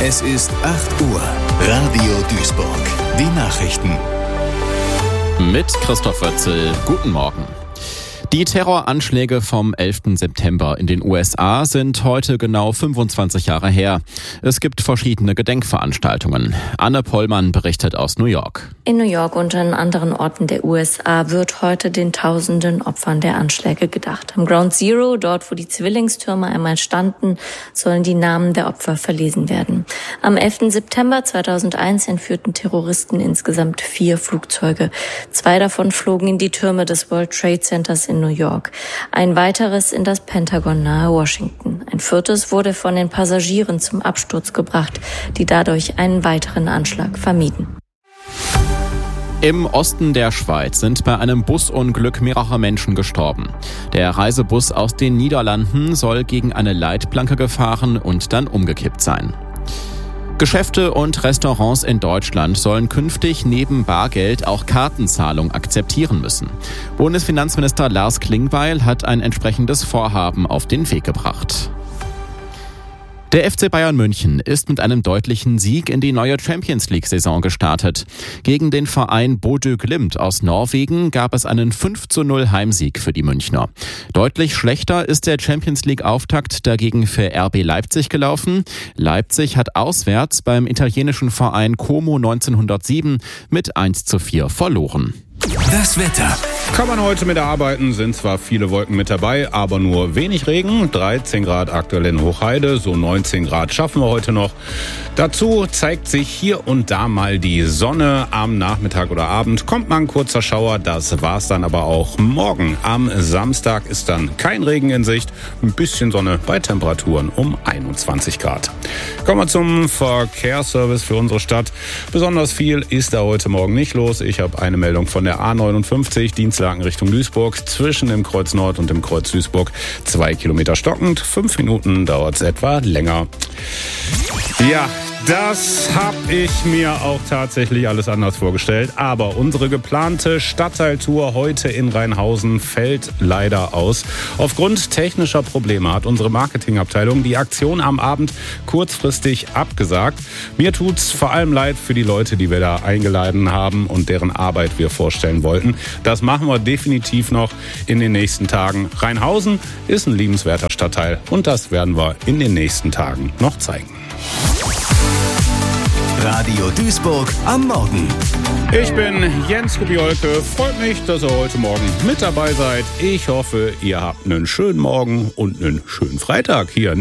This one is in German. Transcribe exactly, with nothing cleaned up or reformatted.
Es ist acht Uhr. Radio Duisburg. Die Nachrichten. Mit Christoph Wötzel. Guten Morgen. Die Terroranschläge vom elften September in den U S A sind heute genau fünfundzwanzig Jahre her. Es gibt verschiedene Gedenkveranstaltungen. Anne Pollmann berichtet aus New York. In New York und an anderen Orten der U S A wird heute den tausenden Opfern der Anschläge gedacht. Am Ground Zero, dort wo die Zwillingstürme einmal standen, sollen die Namen der Opfer verlesen werden. Am elften September zweitausendeins entführten Terroristen insgesamt vier Flugzeuge. Zwei davon flogen in die Türme des World Trade Centers in New York. Ein weiteres in das Pentagon nahe Washington. Ein viertes wurde von den Passagieren zum Absturz gebracht, die dadurch einen weiteren Anschlag vermieden. Im Osten der Schweiz sind bei einem Busunglück mehrere Menschen gestorben. Der Reisebus aus den Niederlanden soll gegen eine Leitplanke gefahren und dann umgekippt sein. Geschäfte und Restaurants in Deutschland sollen künftig neben Bargeld auch Kartenzahlung akzeptieren müssen. Bundesfinanzminister Lars Klingbeil hat ein entsprechendes Vorhaben auf den Weg gebracht. Der F C Bayern München ist mit einem deutlichen Sieg in die neue Champions-League-Saison gestartet. Gegen den Verein Bodø Glimt aus Norwegen gab es einen fünf zu null Heimsieg für die Münchner. Deutlich schlechter ist der Champions-League-Auftakt dagegen für R B Leipzig gelaufen. Leipzig hat auswärts beim italienischen Verein Como neunzehnhundertsieben mit eins zu vier verloren. Das Wetter. Kann man heute mit arbeiten, sind zwar viele Wolken mit dabei, aber nur wenig Regen. dreizehn Grad aktuell in Hochheide, so neunzehn Grad schaffen wir heute noch. Dazu zeigt sich hier und da mal die Sonne. Am Nachmittag oder Abend kommt mal ein kurzer Schauer, das war's dann aber auch. Morgen am Samstag ist dann kein Regen in Sicht, ein bisschen Sonne bei Temperaturen um einundzwanzig Grad. Kommen wir zum Verkehrsservice für unsere Stadt. Besonders viel ist da heute Morgen nicht los. Ich habe eine Meldung von der A neunundfünfzig, Dienstlaken Richtung Duisburg, zwischen dem Kreuz Nord und dem Kreuz Duisburg. Zwei Kilometer stockend, fünf Minuten dauert es etwa länger. Ja, das habe ich mir auch tatsächlich alles anders vorgestellt. Aber unsere geplante Stadtteiltour heute in Rheinhausen fällt leider aus. Aufgrund technischer Probleme hat unsere Marketingabteilung die Aktion am Abend kurzfristig abgesagt. Mir tut's vor allem leid für die Leute, die wir da eingeladen haben und deren Arbeit wir vorstellen wollten. Das machen wir definitiv noch in den nächsten Tagen. Rheinhausen ist ein liebenswerter Stadtteil und das werden wir in den nächsten Tagen noch zeigen. Radio Duisburg am Morgen. Ich bin Jens Kubiolke. Freut mich, dass ihr heute Morgen mit dabei seid. Ich hoffe, ihr habt einen schönen Morgen und einen schönen Freitag hier.